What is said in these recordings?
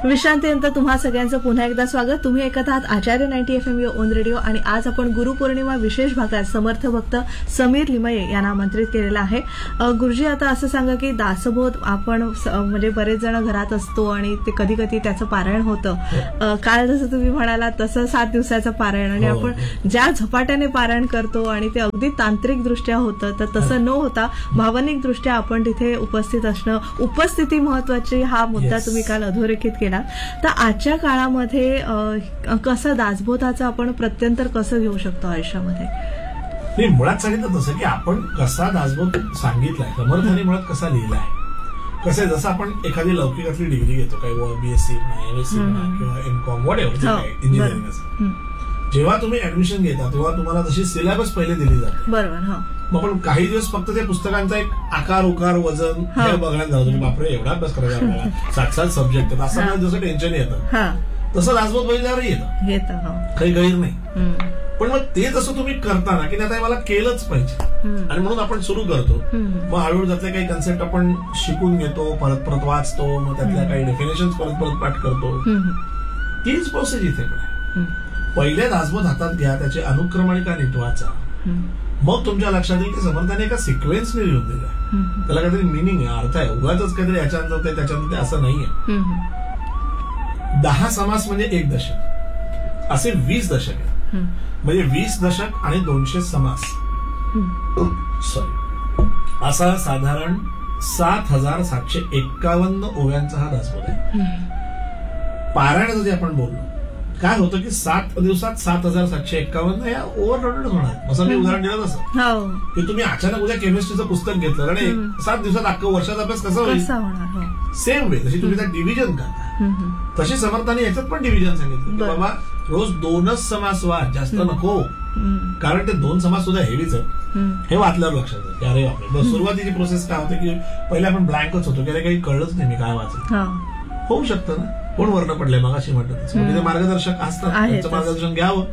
विश्रांतीनंतर तुम्हा सगळ्यांचं पुन्हा एकदा स्वागत. तुम्ही ऐकत आहात आचार्य 90 FM या ओन रेडिओ आणि आज आपण गुरुपौर्णिमा विशेष भागात समर्थ भक्त समीर लिमये यांना आमंत्रित केलेलं आहे. गुरुजी, आता असं सांगा की दासबोध आपण म्हणजे बरेच जण घरात असतो आणि ते कधी कधी त्याचं पारायण होतं. काल जसं तुम्ही म्हणालात तसं 7 दिवसाचं पारायण आणि आपण ज्या झपाट्याने पारायण करतो आणि ते अगदी तांत्रिक दृष्ट्या होतं, तर तसं न होता भावनिक दृष्ट्या आपण तिथे उपस्थित असणं, उपस्थिती महत्वाची, हा मुद्दा तुम्ही काल अधोरेखित केला. तर आजच्या काळामध्ये कसं दासबोधाचं आपण प्रत्यंतर कसं घेऊ शकतो आयुष्यामध्ये? मी मुळात सांगितलं तसं की आपण कसा दासबोध सांगितलाय, समर्थाने मुळात कसा लिहिलाय. कसं आहे, जसं आपण एखादी लौकिकातली डिग्री घेतो, काही BSc म्हणा, MSc म्हणा किंवा MCom whatever इंजिनिअरिंग असं, जेव्हा तुम्ही ऍडमिशन घेता तेव्हा तुम्हाला तशी सिलेबस पहिले दिली जाते. बरोबर. मग आपण काही दिवस फक्त त्या पुस्तकांचा एक आकार उकार वजन हे बघण्यात जातो. तुम्ही बापरे एवढा अभ्यास करायचा आपल्याला, 7 सब्जेक्ट आहेत, असं जसं टेन्शन येतं तसं दासबोध बघितल्यावर येतं, काही गैर नाही. पण मग ते जसं तुम्ही करताना की आता मला केलंच पाहिजे आणि म्हणून आपण सुरू करतो. मग हळूहळू त्यातले काही कन्सेप्ट आपण शिकून घेतो, परत परत वाचतो, मग त्यातल्या काही डेफिनेशन परत परत पाठ करतो. तीच प्रोसेस इथे पण आहे. पहिले दासबोध हातात घ्या, त्याचे अनुक्रमणिका नीट वाचा, मग तुमच्या लक्षात येईल की समर्थाने एका सिक्वेन्सने लिहून दिलाय, त्याला काहीतरी मिनिंग आहे, अर्थ आहे. उगाच काहीतरी याच्यानंतर ते त्याच्यानंतर असं नाहीये. 10 समास म्हणजे 1 दशक, असे 20 दशक आहे. म्हणजे 20 दशक आणि 200 समास, सॉरी, असा साधारण 7,751 ओव्यांचा हा दासबोध आहे. पारायणाचं जे आपण बोललो, काय होतं की 7 दिवसात 7,751 या ओव्हरलोडेड होणार. असं मी उदाहरण दिलं तसं की तुम्ही अचानक उद्या केमिस्ट्रीचं पुस्तक घेतलं आणि 7 दिवसात अख्खं वर्षाचा अभ्यास कसा होईल. सेम वे जशी तुम्ही त्यात डिव्हिजन करता, तशी समर्थाने याच्यात पण डिव्हिजन सांगितलं की बाबा रोज 2च समास वाच, जास्त नको, कारण ते 2 समास सुद्धा हेवीच आहेत. हे वाचल्यावर लक्षात येतं की अरे बापरे. सुरुवातीची प्रोसेस काय होते की पहिले आपण ब्लँकच होतो, की काही कळलंच नाही मी काय वाचलं. होऊ शकतं ना, कोण वर्ण पडले मग अशी म्हणतात, ते मार्गदर्शक असतात, त्यांचं मार्गदर्शन घ्यावं,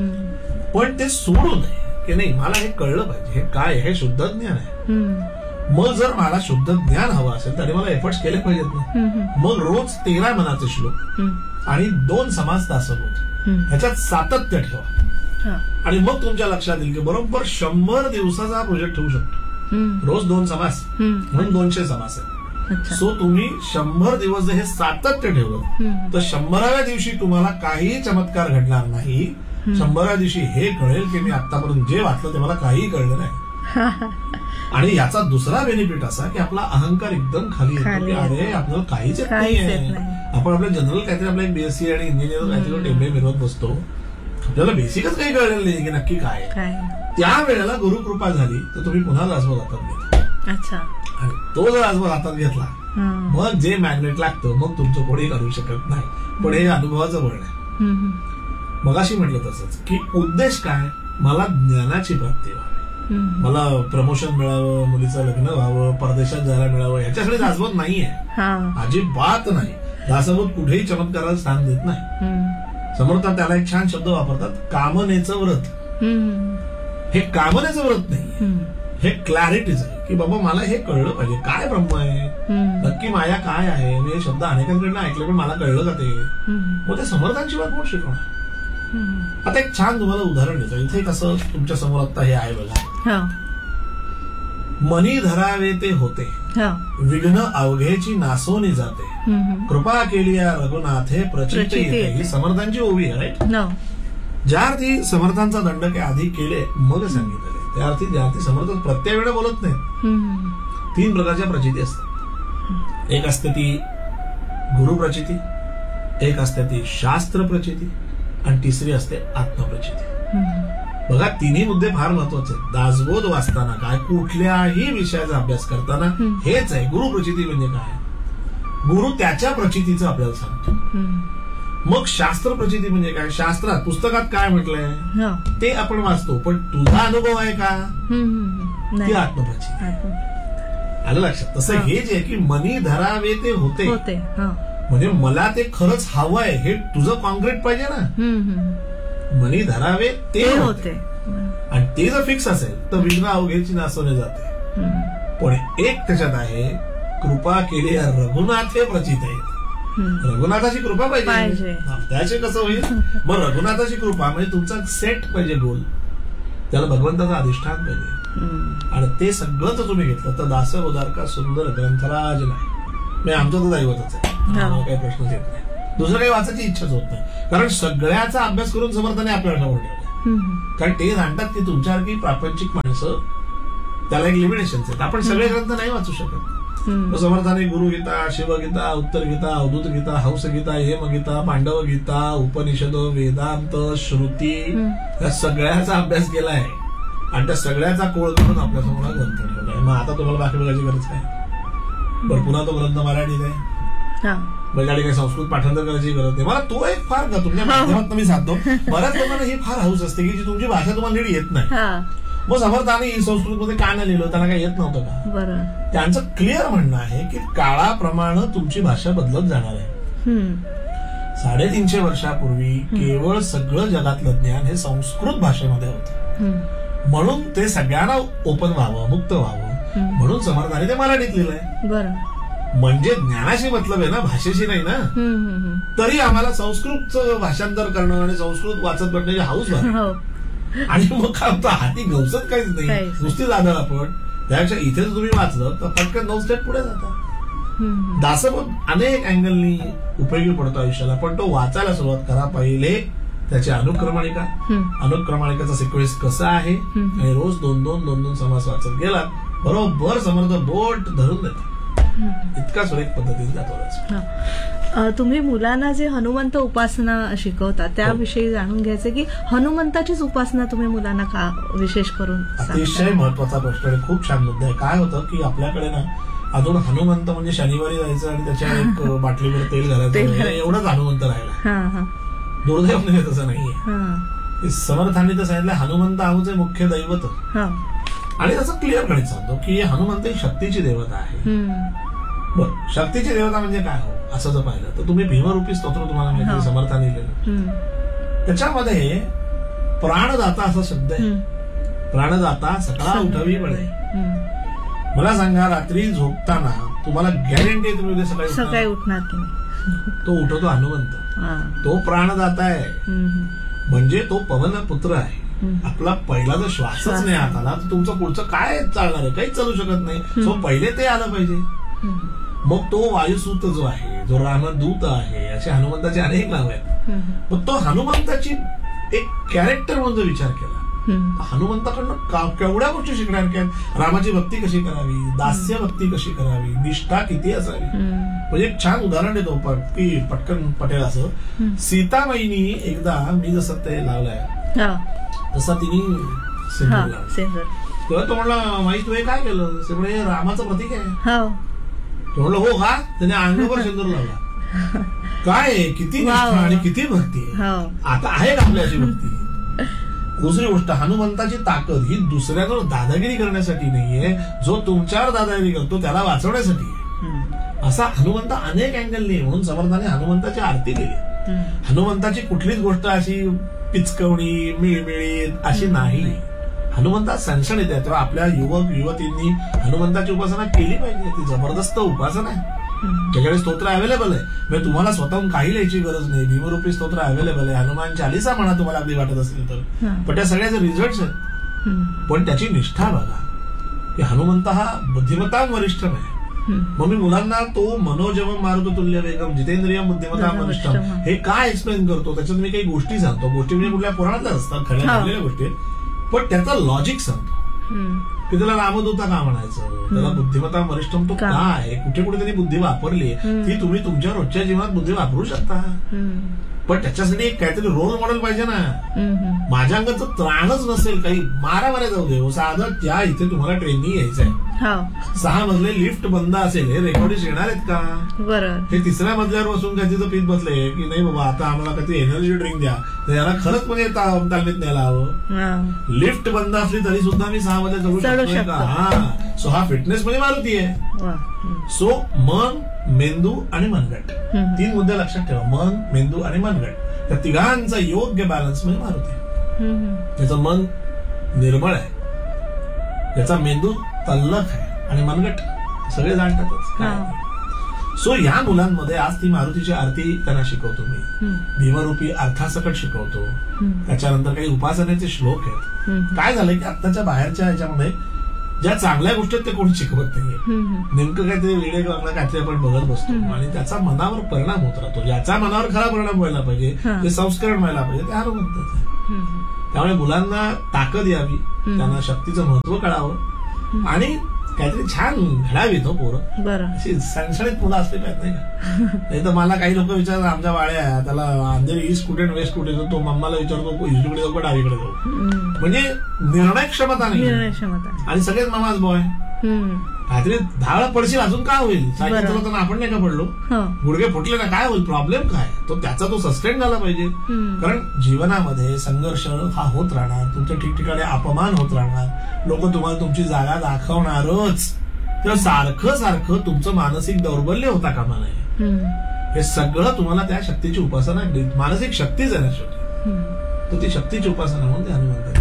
पण ते सोडू नये की नाही मला हे कळलं पाहिजे, हे काय, हे शुद्ध ज्ञान आहे. मग जर मला शुद्ध ज्ञान हवं असेल तरी मला एफर्ट्स केले पाहिजेत ना. मग रोज 13 मनाचे श्लोक आणि 2 समास दासबोध, ह्याच्यात सातत्य ठेवा आणि मग तुमच्या लक्षात येईल की बरोबर 100 दिवसाचा प्रोजेक्ट होऊ शकतो. रोज 2 समास म्हणून 200 समास आहे. सो तुम्ही 100 दिवस जर हे सातत्य ठेवलं तर 100व्या दिवशी तुम्हाला काहीही चमत्कार घडणार नाही. 100व्या दिवशी हे कळेल की मी आतापर्यंत जे वाचलं ते मला काहीही कळलं नाही. आणि याचा दुसरा बेनिफिट असा की आपला अहंकार एकदम खाली येतो की अरे आपल्याला काहीच येत नाहीये. आपण आपल्या जनरल काहीतरी आपल्या BSc आणि इंजिनियर काहीतरी टेंबे मिरवत बसतो, आपल्याला बेसिकच काही कळलेलं नाही की नक्की काय. त्या वेळेला गुरुकृपा झाली तर तुम्ही पुन्हा दासबोध हातात घेतला आणि तो जर दासबोध हातात घेतला मग जे मॅग्नेट लागतं मग तुमचं कोणी करू शकत नाही. पण हे अनुभवाचं वर्ण आहे. मगाशी म्हटलं तसंच की उद्देश काय, मला ज्ञानाची प्राप्ती व्हावी, मला प्रमोशन मिळावं, मुलीचं लग्न व्हावं, परदेशात जायला मिळावं, ह्याच्यासाठी दासबोध नाहीये, अजिबात नाही. दासबोध कुठेही चमत्काराला स्थान देत नाही. समर्थात त्याला एक छान शब्द वापरतात, कामनेचं व्रत. हे कामनेचं व्रत नाही, हे क्लॅरिटीच आहे की बाबा मला हे कळलं पाहिजे, काय ब्रह्म आहे, नक्की माया काय आहे. मी हे शब्द अनेकांकडनं ऐकले पण मला कळलं का ते. मग ते समर्थांची बात कोण शिकवणार. आता एक छान तुम्हाला उदाहरण देतो. इथे कसं तुमच्या समोर आता हे आहे बघा, मनी धरावे ते होते, विघ्न अवघेची नासोनी जाते, कृपा केली या रघुनाथे प्रचित येते. ही समर्थांची ओवी आहे, राईट. ज्या अर्थी समर्थांचा दंड काही आधी केले मग सांगितलेले, त्या अर्थी ज्या अर्थी समर्थ प्रत्येक वेळेला बोलत नाहीत. 3 प्रकारच्या प्रचिती असतात. एक असते ती गुरुप्रचिती, एक असते ती शास्त्र प्रचिती आणि तिसरी असते आत्मप्रचिती. बघा, तिन्ही मुद्दे फार महत्वाचे आहेत. दासबोध वाचताना काय, कुठल्याही विषयाचा अभ्यास करताना हेच आहे. गुरुप्रचिती म्हणजे काय, गुरु त्याच्या प्रचितीचं आपल्याला सांगतो. मग शास्त्र प्रचिती म्हणजे काय, शास्त्रात पुस्तकात काय म्हटलंय ते आपण वाचतो, पण तुझा अनुभव आहे का, ती आत्मप्रचिती. आलं लक्षात. तसं हे जे की मनी धरावे ते होते, म्हणजे मला ते खरंच हवंय हे तुझं कॉन्क्रीट पाहिजे ना. मनी धरावे ते होते आणि ते जर फिक्स असेल तर विघ्न अवघेची नासवणे जाते. पण एक त्याच्यात आहे, कृपा केली रघुनाथे प्रचित आहे. रघुनाथाची कृपा पाहिजे. पाहिजे. त्याचे कसं होईल मग रघुनाथाची कृपा म्हणजे तुमचा सेट पाहिजे गोल, त्याला भगवंताचा अधिष्ठान पाहिजे आणि ते सगळं जर तुम्ही घेतलं तर दास उदारका सुंदर ग्रंथराज नाही म्हणजे आमचं तर दैवतच आहे, काही प्रश्नच येत नाही. दुसरं काही वाचायची इच्छाच होत नाही कारण सगळ्याचा अभ्यास करून समर्थाने आपल्याला ठेवून ठेवलं. कारण ते सांगतात की तुमच्यासारखी प्रापंचिक माणसं त्याला एक लिमिटेशन्स आहेत. आपण सगळे ग्रंथ नाही वाचू शकत. समर्थाने गुरुगीता, शिवगीता, उत्तर गीता, अवधूत गीता, हंस गीता, हेमगीता, पांडव गीता, उपनिषद, वेदांत, श्रुती या सगळ्याचा अभ्यास केलाय आणि त्या सगळ्याचा कोळ करून आपल्यासमोर ग्रंथ ठेवलाय. मग आता तुम्हाला बाकी बघायची गरज काय? बरं पुन्हा तो ग्रंथ मराठीत आहे, म्हणजे काही संस्कृत पाठांतर करायची गरज नाही. मला तो एक फार का तुमच्या माध्यमातून मी साधतो. बऱ्याच लोकांना ही फार हौस असते की जी तुमची भाषा तुम्हाला नीट येत नाही. मग समर्थाने संस्कृतमध्ये का नाही लिहिलं, त्यांना काही येत नव्हतं का? बरं. त्यांचं क्लिअर म्हणणं आहे की काळाप्रमाणे तुमची भाषा बदलत जाणार आहे. 350 वर्षापूर्वी केवळ सगळं जगातलं ज्ञान हे संस्कृत भाषेमध्ये होतं, म्हणून ते सगळ्यांना ओपन व्हावं, मुक्त व्हावं म्हणून समर्थाने ते मराठीत लिहिलंय. बरं. म्हणजे ज्ञानाशी मतलब आहे ना, भाषेशी नाही ना. तरी आम्हाला संस्कृतचं भाषांतर करणं आणि संस्कृत वाचत बसण्याची हाऊस झाली. आणि मग काय होतं, हाती गवसत काहीच नाही, नुसती जाणार आपण. त्यापेक्षा इथे जर तुम्ही वाचलं तर पटकन 9 स्टेप पुढे जाता. दासबोध अनेक अँगलनी उपयोगी पडतो आयुष्याला, पण तो वाचायला सुरुवात करा. पहिले त्याची अनुक्रमणिका, अनुक्रमणिकाचा सिक्वेन्स कसा आहे आणि रोज 2-2 समास वाचत गेला बरोबर समर्थ बोट धरून देतात. इतका सुरेख पद्धतीने जातो. तुम्ही मुलांना जे हनुमंत उपासना शिकवता त्याविषयी जाणून घ्यायचं की हनुमंताचीच उपासना तुम्ही मुलांना का विशेष करून? अतिशय महत्वाचा प्रश्न आणि खूप छान मुद्दा आहे. काय होतं की आपल्याकडे ना अजून हनुमंत म्हणजे शनिवारी जायचं आणि त्याच्या एक बाटलीवर तेल घालायचं एवढंच हनुमंत राहिला. दुर्दैवाने तसं नाहीये. समर्थांनी तर सांगितलं हनुमंत आमचे मुख्य दैवत आणि त्याचं क्लिअर गणित सांगतो की हनुमंत ही शक्तीची देवता आहे. बरं, शक्तीची देवता म्हणजे काय हो असं जर पाहिलं तर तुम्ही भीमरूपी स्तोत्र तुम्हाला माहिती समर्थाने लिहिलं, त्याच्यामध्ये प्राणदाता असा शब्द आहे. प्राणदाता सकाळ उठवी पडे. मला सांगा रात्री झोपताना तुम्हाला गॅरंटी आहे तुम्ही उद्या सकाळी उठणार तो उठवतो हनुमंत, तो प्राणदाता आहे. म्हणजे तो पवन पुत्र आहे. आपला पहिला जर श्वासच नाही आत आला तर तुमचं पुढचं काय चालणार आहे, काहीच चालू शकत नाही. सो पहिले ते आलं पाहिजे. मग तो वायुसूत जो आहे, जो रामदूत आहे, असे हनुमंताचे अनेक नाव आहेत. मग तो हनुमंताची एक कॅरेक्टर म्हणून विचार केला, हनुमंताकडनं केवढ्या गोष्टी शिकणार की रामाची भक्ती कशी करावी, दास्य भक्ती कशी करावी, निष्ठा किती असावी. म्हणजे एक छान उदाहरण देतो की पटकन पटेल असं. सीतामाईनी एकदा मी जसं ते लावलंय तसा तिने सिंदूर लावला. तेव्हा तो म्हणला माई तू हे काय केलं? ते म्हणजे रामाचं प्रतीक आहे. तो म्हणलं हो का? त्याने अंगावर सिंदूर लावला. काय किती निष्ठा आणि किती भक्ती. आता आहे का आपल्याची भक्ती? दुसरी गोष्ट, हनुमंताची ताकद ही दुसऱ्यावर दादागिरी करण्यासाठी नाहीये, जो तुमच्यावर दादागिरी करतो त्याला वाचवण्यासाठी आहे. असा हनुमंत अनेक अँगलनी, म्हणून समर्थाने हनुमंताची आरती केली. हनुमंताची कुठलीच गोष्ट अशी पिचकवणी मिळमिळीत अशी नाही. हनुमंतात सणसणीत आहे. तेव्हा आपल्या युवक युवतींनी हनुमंताची उपासना केली पाहिजे. ती जबरदस्त उपासना आहे. त्याच्याकडे स्तोत्र अवेलेबल आहे. म्हणजे तुम्हाला स्वतःहून काही लिहायची गरज नाही. भीमरूपी स्तोत्र अवेलेबल आहे. हनुमान चालीसा म्हणा तुम्हाला अगदी वाटत असेल तर. पण त्या सगळ्याचे रिझल्ट आहेत. पण त्याची निष्ठा बघा की हनुमंत हा बुद्धिमत्ता वरिष्ठ आहे. मग मी मुलांना तो मनोजवम मारुत तुल्य वेगम जितेंद्रिय बुद्धिमत्ता वरिष्ठम हे काय एक्सप्लेन करतो, त्याच्यात मी काही गोष्टी सांगतो. गोष्टी म्हणजे कुठल्या पुराणातल्या असतात, खऱ्या झालेल्या गोष्टी, पण त्याचं लॉजिक सांगतो की त्याला रामदूता का म्हणायचं, त्याला बुद्धिमत्ता वरिष्ठम तो का आहे, कुठे कुठे त्यांनी बुद्धी वापरली ती तुम्ही तुमच्या रोजच्या जीवनात बुद्धी वापरू शकता. पण त्याच्यासाठी एक काहीतरी रोल मॉडेल पाहिजे ना. माझ्या अंगाचं त्राणच नसेल काही, मारा जाऊ दे साधं त्या इथे तुम्हाला ट्रेनिंग यायचं आहे. 6 मजले लिफ्ट बंद असेल, हे रेकॉर्डिंग येणार आहेत का? बरोबर. हे 3ऱ्या मजल्यावर बसून काय तिथं पीत बसले की नाही बाबा आता आम्हाला काहीतरी एनर्जी ड्रिंक द्या, तर याला खरंच म्हणजे तालमीत न्यायला हवं. लिफ्ट बंद असली तरी सुद्धा मी 6 मजले चढू शकतो का? सो हा फिटनेस म्हणजे मारुती आहे. सो मन, मेंदू आणि मनगट 3 मुद्दे लक्षात ठेवा. मन, मेंदू आणि मनगट त्या तिघांचा योग्य बॅलन्स म्हणजे मारुती. त्याचं मन निर्मळ आहे, त्याचा मेंदू तल्लख आहे आणि मनगट सगळे जाणतातच. सो या मुलांमध्ये आज ती मारुतीची आरती त्यांना शिकवतो मी, भीमरूपी अर्थासकट शिकवतो. त्याच्यानंतर काही उपासनेचे श्लोक आहेत. काय झालंय की आत्ताच्या बाहेरच्या ह्याच्यामध्ये ज्या चांगल्या गोष्टी आहेत ते कोणी शिकवत नाहीये. नेमकं काय ते वेडे काहीतरी आपण बघत बसतो आणि त्याचा मनावर परिणाम होत राहतो. ज्याचा मनावर खरा परिणाम व्हायला पाहिजे, ते संस्करण व्हायला पाहिजे, ते हरवतात. त्यामुळे मुलांना ताकद यावी, त्यांना शक्तीचं महत्व कळावं आणि काहीतरी छान घडावी तो पोरं. अशी सणसणीत मुलं असली पाहिजे नाही का. नाही तर मला काही लोक विचारतात आमच्या बाळ्या त्याला अंधेरी ईस्ट कुठे वेस्ट कुठे, तो मम्माला विचारतो इकडे जाऊ का डावीकडे जाऊ. म्हणजे निर्णय क्षमता नाही आणि सगळेच मामाच बॉय. काहीतरी 10 वेळा पडशील अजून काय होईल, सायकल चालवताना आपण नाही का पडलो, गुडघे फुटले ना काय होईल, प्रॉब्लेम काय तो त्याचा तो सस्टेन झाला पाहिजे. कारण जीवनामध्ये संघर्ष हा होत राहणार, तुमच्या ठिकठिकाणी अपमान होत राहणार, लोक तुम्हाला तुमची जागा दाखवणारच. तेव्हा सारखं सारखं तुमचं मानसिक दौर्बल्य होता कामा नये. हे सगळं तुम्हाला त्या शक्तीची उपासना, मानसिक शक्तीच आहे ना शेवटी, तर ती शक्तीची उपासना म्हणून ते हनुमंत.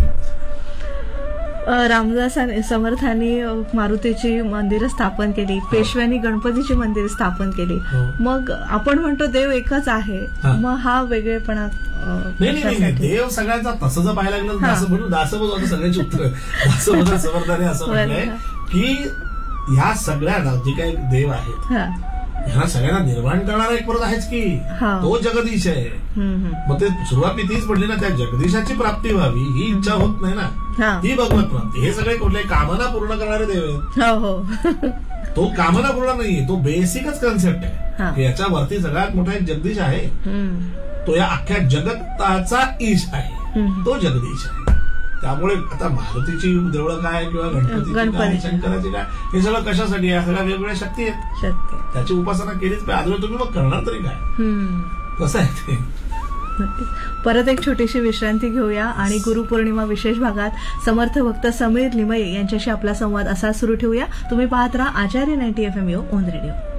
रामदास समर्थांनी मारुतीची मंदिरं स्थापन केली, पेशव्यांनी गणपतीची मंदिरं स्थापन केली. मग आपण म्हणतो देव एकच आहे, मग हा वेगळेपणा नाही. देव सगळ्यांचा तसं जर पाहायला लागलं असं म्हणून दासबोध सगळ्यांची उत्तर दासबोध समर्थाने असं म्हटलंय की ह्या सगळ्या जे काही देव आहेत ह्या सगळ्यांना निर्माण करणारा एक परत आहेच की तो जगदीश आहे. मग ते सुरुवाती तीच पडली ना, त्या जगदीशाची प्राप्ती व्हावी ही इच्छा होत नाही ना, ही भगवत प्राप्ती. हे सगळे कुठले कामना पूर्ण करणारे देव आहेत. तो कामना पूर्ण नाहीये, तो बेसिकच कन्सेप्ट आहे की याच्यावरती सगळ्यात मोठा एक जगदीश आहे. तो या अख्ख्या जगताचा ईश आहे, तो जगदीश आहे. त्यामुळे आता मारुतीची देवळं काय किंवा गणपतीची काय, शंकराची काय, हे सगळं कशासाठी आहे, सगळ्या वेगवेगळ्या शक्ती आहेत. त्याची उपासना केलीच पाहिजे. आजवर तुम्ही मग करणार तरी काय, कसं आहे ते. परत एक छोटीशी विश्रांती घेऊया आणि गुरुपौर्णिमा विशेष भागात समर्थ भक्त समीर लिमये यांच्याशी आपला संवाद असा सुरू ठेवूया. तुम्ही पाहत राहा आचार्य 90 FM ओन रेडिओ.